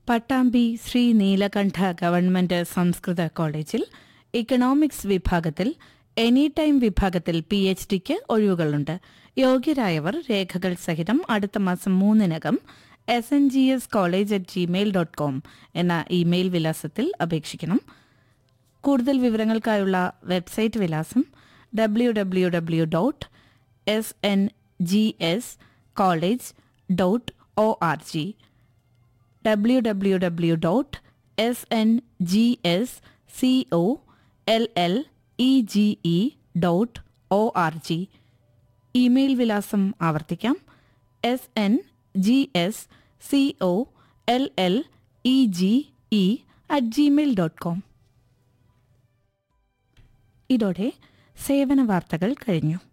Pattambi Shri Neelakanta government സംസ്കൃത കോളേജിൽ economics വിഭാഗത്തിൽ എനി ടൈം വിഭാഗത്തിൽ PhDക്ക് ഒഴിവുകളുണ്ട്. യോഗ്യരായവർ രേഖകൾ സഹിതം അടുത്ത മാസം 3-നകം sngscollege@gmail.com എന്ന ഇമെയിൽ വിലാസത്തിൽ അപേക്ഷിക്കണം. കൂടുതൽ വിവരങ്ങൾക്കായുള്ള വെബ്സൈറ്റ് വിലാസം www.sngscollege.org www.sngscollege.org. ഇമെയിൽ വിലാസം ആവർത്തിക്കാം: sngscollege@gmail.com. ഇതോടെ സേവന വാർത്തകൾ കഴിഞ്ഞു.